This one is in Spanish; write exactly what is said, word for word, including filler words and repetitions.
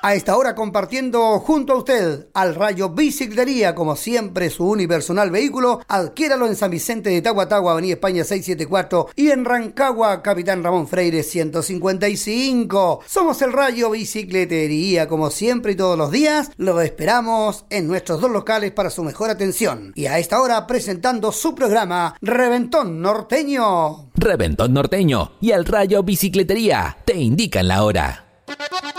A esta hora compartiendo junto a usted al Rayo Bicicletería, como siempre su unipersonal vehículo. Adquiéralo en San Vicente de Tahuatahua, Avenida España seiscientos setenta y cuatro y en Rancagua, Capitán Ramón Freire ciento cincuenta y cinco. Somos el Rayo Bicicletería, como siempre y todos los días. Lo esperamos en nuestros dos locales para su mejor atención. Y a esta hora presentando su programa Reventón Norteño. Reventón Norteño y el Rayo Bicicletería te indican la hora.